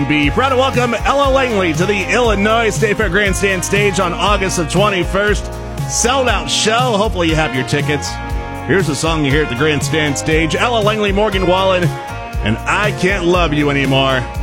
Be proud to welcome Ella Langley to the Illinois State Fair Grandstand stage on August the 21st. Sold out show. Hopefully you have your tickets. Here's the song you hear at the Grandstand stage. Ella Langley, Morgan Wallen, and I Can't Love You Anymore.